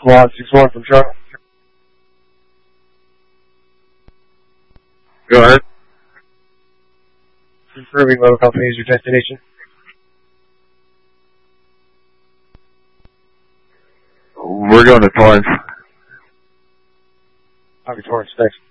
Squad 6-1 from Charlie. Go ahead. Confirming Motor Company is your destination. We're going to Torrance. Copy, Torrance. Thanks.